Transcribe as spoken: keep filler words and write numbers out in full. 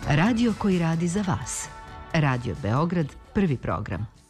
Radio koji radi za vas. Radio Beograd, prvi program.